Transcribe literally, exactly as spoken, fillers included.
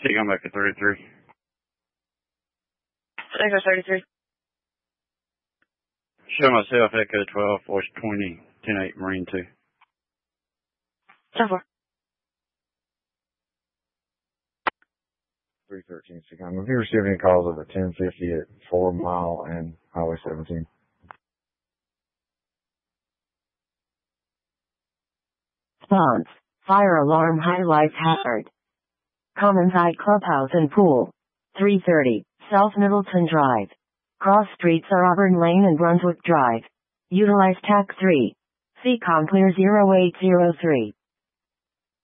See, I'm back to thirty-three. Echo thirty-three. Show myself, Echo twelve, voice twenty, ten eight, Marine two. ten four. three thirteen, Chicago. Have you received any calls over ten fifty at four Mile and Highway seventeen? Response. Fire alarm highlights hazard. Commons Eye Clubhouse and Pool. three thirty, South Middleton Drive. Cross streets are Auburn Lane and Brunswick Drive. Utilize T A C three. C COM clear zero eight zero three.